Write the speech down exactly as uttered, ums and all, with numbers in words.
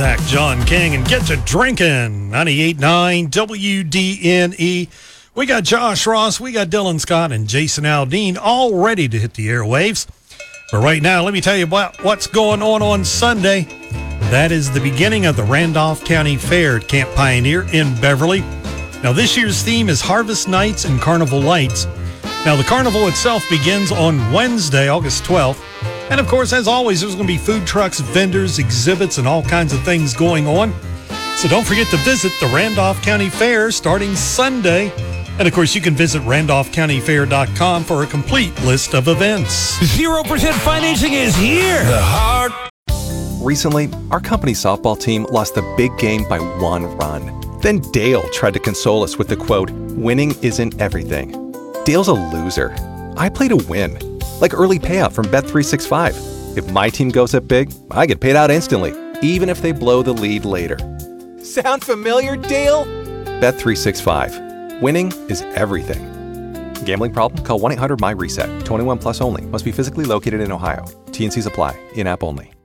Zach John King, and get to drinking. ninety-eight point nine W D N E. We got Josh Ross, we got Dylan Scott, and Jason Aldean all ready to hit the airwaves. But right now, let me tell you about what's going on on Sunday. That is the beginning of the Randolph County Fair at Camp Pioneer in Beverly. Now, this year's theme is Harvest Nights and Carnival Lights. Now, the carnival itself begins on Wednesday, August twelfth. And, of course, as always, there's going to be food trucks, vendors, exhibits, and all kinds of things going on. So don't forget to visit the Randolph County Fair starting Sunday. And, of course, you can visit randolph county fair dot com for a complete list of events. zero percent financing is here. The heart. Recently, our company softball team lost the big game by one run. Then Dale tried to console us with the quote, "Winning isn't everything." Dale's a loser. I play to win. Like early payout from Bet three sixty-five. If my team goes up big, I get paid out instantly, even if they blow the lead later. Sound familiar, Dale? Bet three sixty-five. Winning is everything. Gambling problem? Call one eight hundred M Y RESET. twenty-one plus only. Must be physically located in Ohio. T and Cs apply. In-app only.